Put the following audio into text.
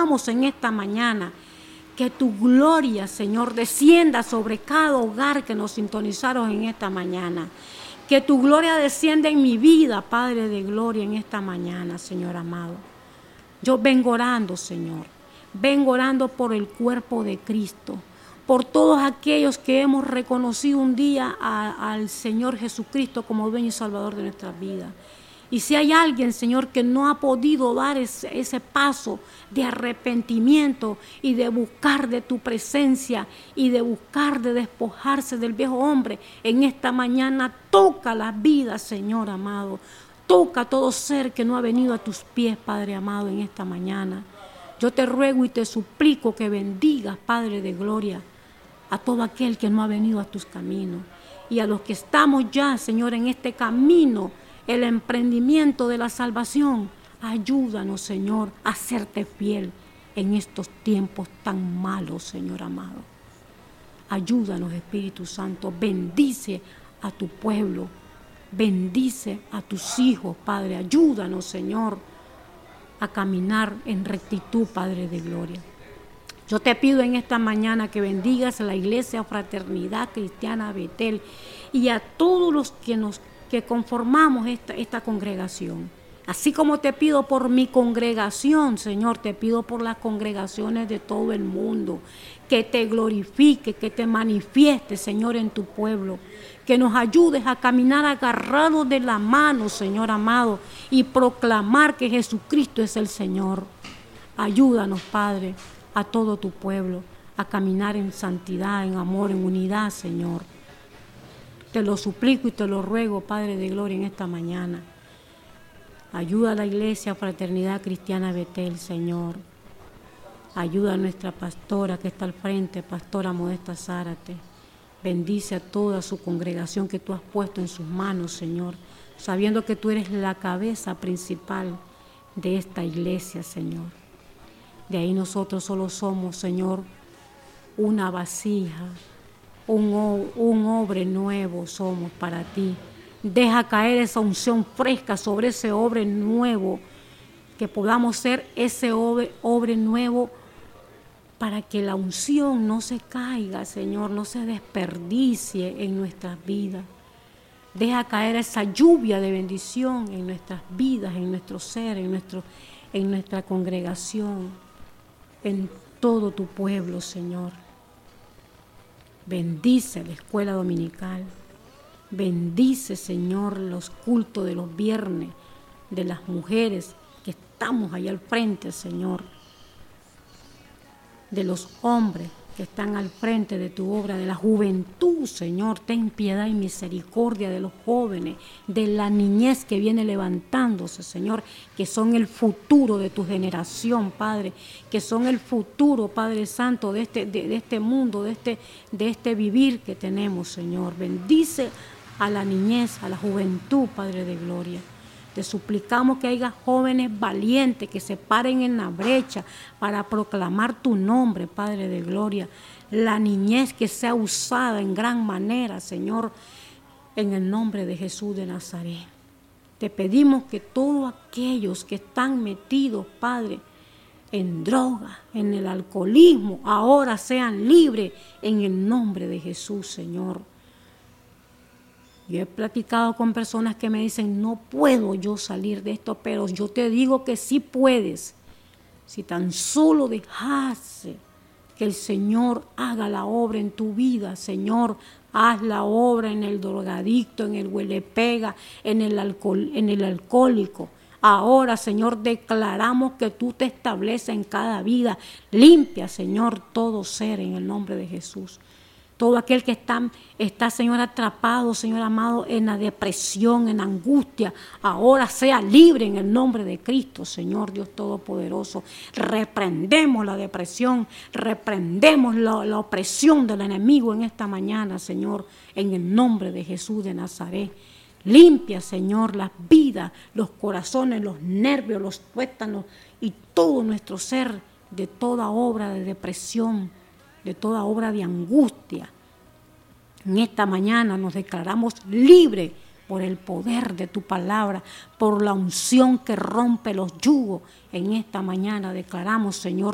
clamamos en esta mañana que tu gloria, Señor, descienda sobre cada hogar que nos sintonizaron en esta mañana. Que tu gloria descienda en mi vida, Padre de gloria, en esta mañana, Señor amado. Yo vengo orando, Señor. Vengo orando por el cuerpo de Cristo, por todos aquellos que hemos reconocido un día al Señor Jesucristo como dueño y salvador de nuestras vidas. Y si hay alguien, Señor, que no ha podido dar ese paso de arrepentimiento y de buscar de tu presencia y de buscar de despojarse del viejo hombre, en esta mañana toca las vidas, Señor amado. Toca a todo ser que no ha venido a tus pies, Padre amado, en esta mañana. Yo te ruego y te suplico que bendigas, Padre de gloria, a todo aquel que no ha venido a tus caminos. Y a los que estamos ya, Señor, en este camino, el emprendimiento de la salvación, ayúdanos, Señor, a serte fiel en estos tiempos tan malos, Señor amado. Ayúdanos, Espíritu Santo, bendice a tu pueblo, bendice a tus hijos, Padre. Ayúdanos, Señor, a caminar en rectitud, Padre de gloria. Yo te pido en esta mañana que bendigas a la Iglesia Fraternidad Cristiana Betel y a todos los que conformamos esta congregación. Así como te pido por mi congregación, Señor, te pido por las congregaciones de todo el mundo, que te glorifique, que te manifieste, Señor, en tu pueblo, que nos ayudes a caminar agarrados de la mano, Señor amado, y proclamar que Jesucristo es el Señor. Ayúdanos, Padre, a todo tu pueblo, a caminar en santidad, en amor, en unidad, Señor. Te lo suplico y te lo ruego, Padre de gloria, en esta mañana. Ayuda a la Iglesia Fraternidad Cristiana Betel, Señor. Ayuda a nuestra pastora que está al frente, Pastora Modesta Zárate. Bendice a toda su congregación que tú has puesto en sus manos, Señor, sabiendo que tú eres la cabeza principal de esta iglesia, Señor. De ahí nosotros solo somos, Señor, una vasija, un obre nuevo somos para ti. Deja caer esa unción fresca sobre ese obre nuevo, que podamos ser ese obre nuevo para que la unción no se caiga, Señor, no se desperdicie en nuestras vidas. Deja caer esa lluvia de bendición en nuestras vidas, en nuestro ser, en nuestra congregación, en todo tu pueblo, Señor. Bendice la escuela dominical. Bendice, Señor, los cultos de los viernes de las mujeres que estamos ahí al frente, Señor. De los hombres que están al frente de tu obra, de la juventud, Señor. Ten piedad y misericordia de los jóvenes, de la niñez que viene levantándose, Señor, que son el futuro de tu generación, Padre, que son el futuro, Padre Santo, de este mundo, de este vivir que tenemos, Señor. Bendice a la niñez, a la juventud, Padre de gloria. Te suplicamos que haya jóvenes valientes que se paren en la brecha para proclamar tu nombre, Padre de gloria. La niñez que sea usada en gran manera, Señor, en el nombre de Jesús de Nazaret. Te pedimos que todos aquellos que están metidos, Padre, en droga, en el alcoholismo, ahora sean libres en el nombre de Jesús, Señor. Yo he platicado con personas que me dicen, no puedo yo salir de esto, pero yo te digo que sí puedes. Si tan solo dejase que el Señor haga la obra en tu vida, Señor, haz la obra en el drogadicto, en el huelepega, en el alcohólico. Ahora, Señor, declaramos que tú te estableces en cada vida. Limpia, Señor, todo ser en el nombre de Jesús. Todo aquel que está, Señor, atrapado, Señor amado, en la depresión, en angustia, ahora sea libre en el nombre de Cristo, Señor Dios Todopoderoso. Reprendemos la depresión, reprendemos la opresión del enemigo en esta mañana, Señor, en el nombre de Jesús de Nazaret. Limpia, Señor, las vidas, los corazones, los nervios, los tuétanos y todo nuestro ser de toda obra de depresión, de toda obra de angustia. En esta mañana nos declaramos libres por el poder de tu palabra, por la unción que rompe los yugos. En esta mañana declaramos, Señor,